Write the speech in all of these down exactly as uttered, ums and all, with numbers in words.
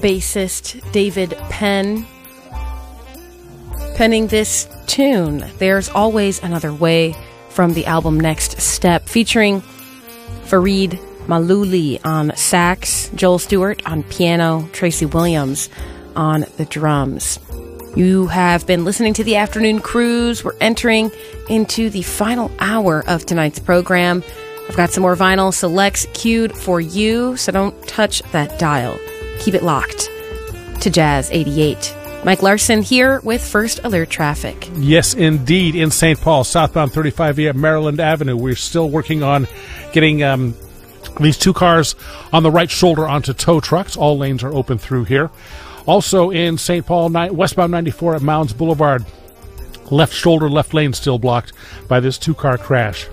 bassist David Penn penning this tune, There's Always Another Way, from the album Next Step, featuring Fareed Malouli on sax, Joel Stewart on piano, Tracy Williams on the drums. You have been listening to The Afternoon Cruise. We're entering into the final hour of tonight's program. I've got some more vinyl selects queued for you, so don't touch that dial. Keep it locked to Jazz eighty-eight. Mike Larson here with First Alert Traffic. Yes, indeed. In Saint Paul, southbound thirty-five via Maryland Avenue. We're still working on getting um, these two cars on the right shoulder onto tow trucks. All lanes are open through here. Also in Saint Paul, westbound ninety-four at Mounds Boulevard. Left shoulder, left lane still blocked by this two-car crash.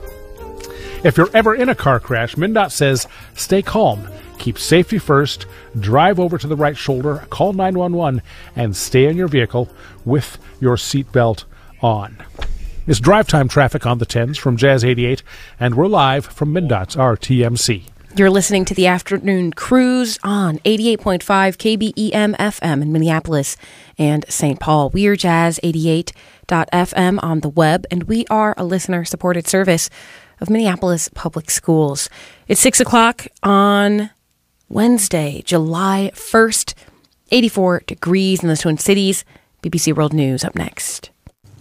If you're ever in a car crash, MnDOT says stay calm. Keep safety first, drive over to the right shoulder, call nine one one, and stay in your vehicle with your seatbelt on. It's drive time traffic on the tens from Jazz eighty-eight, and we're live from MnDOT's R T M C. You're listening to The Afternoon Cruise on eighty-eight point five K B E M F M in Minneapolis and Saint Paul. We're Jazz eighty-eight dot F M on the web, and we are a listener-supported service of Minneapolis Public Schools. It's six o'clock on Wednesday, July first, eighty-four degrees in the Twin Cities. B B C World News up next.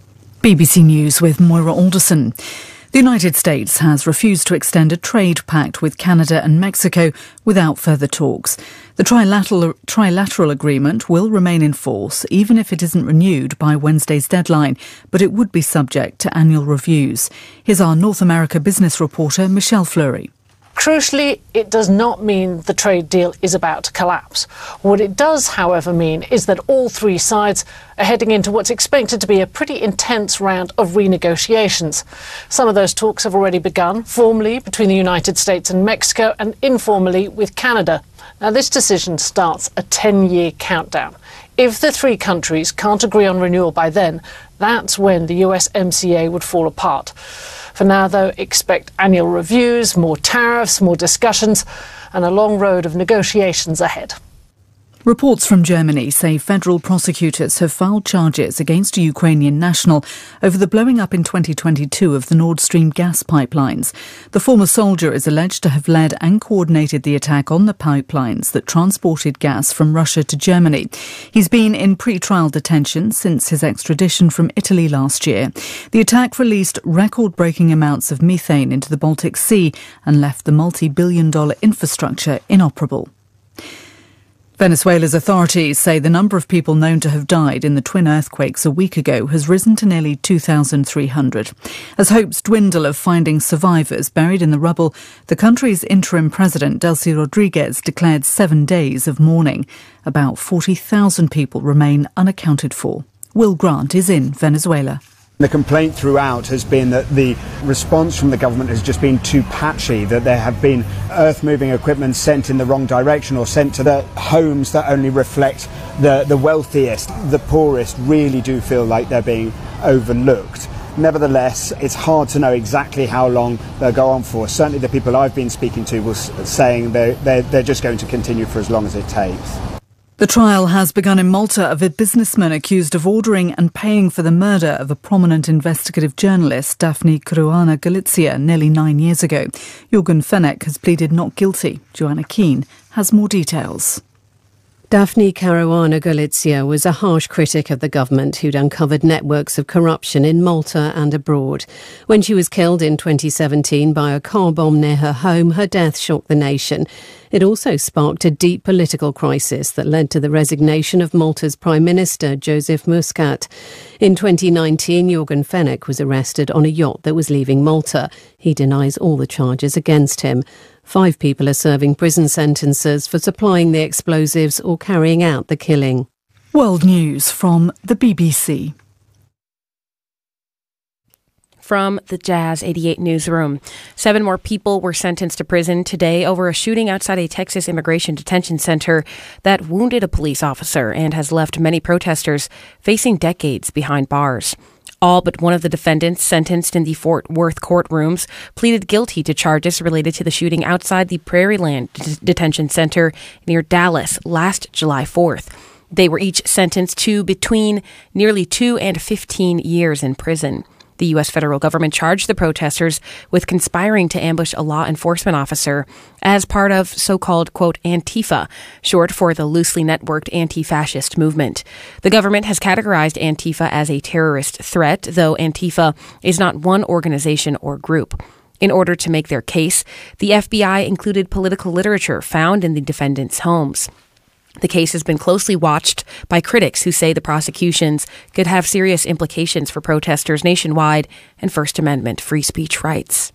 B B C News with Moira Alderson. The United States has refused to extend a trade pact with Canada and Mexico without further talks. The trilateral, trilateral agreement will remain in force even if it isn't renewed by Wednesday's deadline, but it would be subject to annual reviews. Here's our North America business reporter, Michelle Fleury. Crucially, it does not mean the trade deal is about to collapse. What it does, however, mean is that all three sides are heading into what's expected to be a pretty intense round of renegotiations. Some of those talks have already begun, formally between the United States and Mexico, and informally with Canada. Now, this decision starts a ten-year countdown. If the three countries can't agree on renewal by then, that's when the U S M C A would fall apart. For now, though, expect annual reviews, more tariffs, more discussions, and a long road of negotiations ahead. Reports from Germany say federal prosecutors have filed charges against a Ukrainian national over the blowing up in twenty twenty-two of the Nord Stream gas pipelines. The former soldier is alleged to have led and coordinated the attack on the pipelines that transported gas from Russia to Germany. He's been in pre-trial detention since his extradition from Italy last year. The attack released record-breaking amounts of methane into the Baltic Sea and left the multi-billion dollar infrastructure inoperable. Venezuela's authorities say the number of people known to have died in the twin earthquakes a week ago has risen to nearly two thousand three hundred. As hopes dwindle of finding survivors buried in the rubble, the country's interim president, Delcy Rodriguez, declared seven days of mourning. About forty thousand people remain unaccounted for. Will Grant is in Venezuela. The complaint throughout has been that the response from the government has just been too patchy, that there have been earth-moving equipment sent in the wrong direction or sent to the homes that only reflect the, the wealthiest. The poorest really do feel like they're being overlooked. Nevertheless, it's hard to know exactly how long they'll go on for. Certainly the people I've been speaking to were saying they're, they're, they're just going to continue for as long as it takes. The trial has begun in Malta of a businessman accused of ordering and paying for the murder of a prominent investigative journalist, Daphne Caruana Galizia, nearly nine years ago. Jürgen Fenech has pleaded not guilty. Joanna Keane has more details. Daphne Caruana Galizia was a harsh critic of the government who'd uncovered networks of corruption in Malta and abroad. When she was killed in twenty seventeen by a car bomb near her home, her death shocked the nation. It also sparked a deep political crisis that led to the resignation of Malta's Prime Minister, Joseph Muscat. In twenty nineteen, Jürgen Fenech was arrested on a yacht that was leaving Malta. He denies all the charges against him. Five people are serving prison sentences for supplying the explosives or carrying out the killing. World News from the B B C. From the Jazz eighty-eight newsroom. Seven more people were sentenced to prison today over a shooting outside a Texas immigration detention center that wounded a police officer and has left many protesters facing decades behind bars. All but one of the defendants sentenced in the Fort Worth courtrooms pleaded guilty to charges related to the shooting outside the Prairieland D- Detention Center near Dallas last July fourth. They were each sentenced to between nearly two and fifteen years in prison. The U S federal government charged the protesters with conspiring to ambush a law enforcement officer as part of so-called, quote, Antifa, short for the loosely networked anti-fascist movement. The government has categorized Antifa as a terrorist threat, though Antifa is not one organization or group. In order to make their case, the F B I included political literature found in the defendants' homes. The case has been closely watched by critics who say the prosecutions could have serious implications for protesters nationwide and First Amendment free speech rights.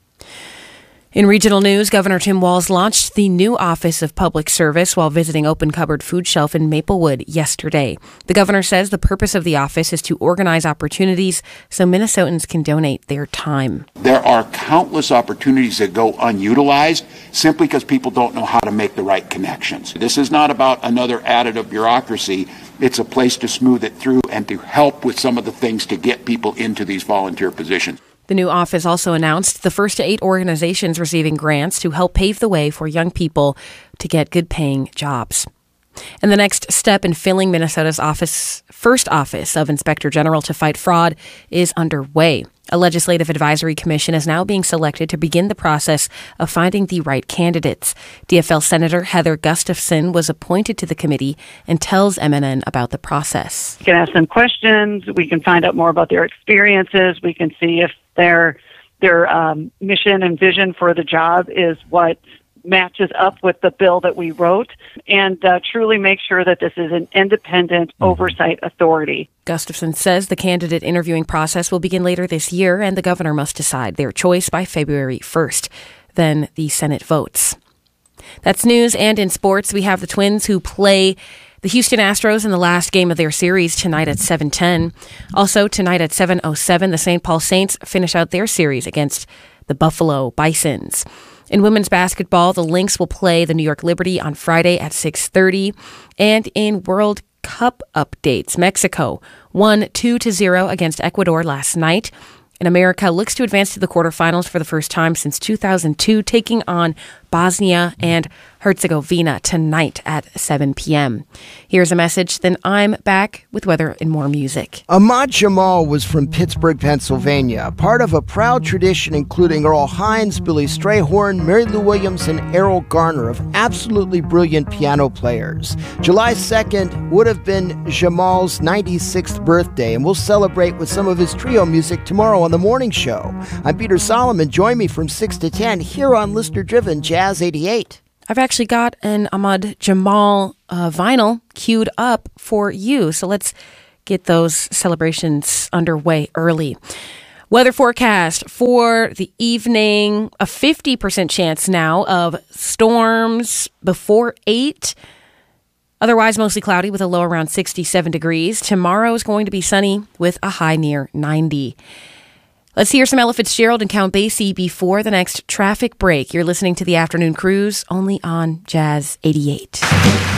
In regional news, Governor Tim Walz launched the new Office of Public Service while visiting Open Cupboard Food Shelf in Maplewood yesterday. The governor says the purpose of the office is to organize opportunities so Minnesotans can donate their time. There are countless opportunities that go unutilized simply because people don't know how to make the right connections. This is not about another additive bureaucracy. It's a place to smooth it through and to help with some of the things to get people into these volunteer positions. The new office also announced the first eight organizations receiving grants to help pave the way for young people to get good-paying jobs. And the next step in filling Minnesota's office, first office of Inspector General to fight fraud is underway. A legislative advisory commission is now being selected to begin the process of finding the right candidates. D F L Senator Heather Gustafson was appointed to the committee and tells M N N about the process. We can ask them questions. We can find out more about their experiences. We can see if their their um, mission and vision for the job is what matches up with the bill that we wrote, and uh, truly make sure that this is an independent oversight authority. Gustafson says the candidate interviewing process will begin later this year, and the governor must decide their choice by February first. Then the Senate votes. That's news. And in sports, we have the Twins who play the Houston Astros in the last game of their series tonight at seven ten. Also tonight at seven oh seven, the Saint Paul Saints finish out their series against the Buffalo Bisons. In women's basketball, the Lynx will play the New York Liberty on Friday at six thirty. And in World Cup updates, Mexico won two to zero against Ecuador last night. And America looks to advance to the quarterfinals for the first time since two thousand two, taking on Bosnia and Herzegovina tonight at seven p.m. Here's a message, then I'm back with weather and more music. Ahmad Jamal was from Pittsburgh, Pennsylvania, part of a proud tradition including Earl Hines, Billy Strayhorn, Mary Lou Williams, and Errol Garner of absolutely brilliant piano players. July second would have been Jamal's ninety-sixth birthday, and we'll celebrate with some of his trio music tomorrow on The Morning Show. I'm Peter Solomon. Join me from six to ten here on listener-driven Jazz eighty-eight. I've actually got an Ahmad Jamal uh, vinyl queued up for you, so let's get those celebrations underway early. Weather forecast for the evening, a fifty percent chance now of storms before eight. Otherwise, mostly cloudy with a low around sixty-seven degrees. Tomorrow is going to be sunny with a high near ninety. Let's hear some Ella Fitzgerald and Count Basie before the next traffic break. You're listening to the Afternoon Cruise only on Jazz eighty-eight.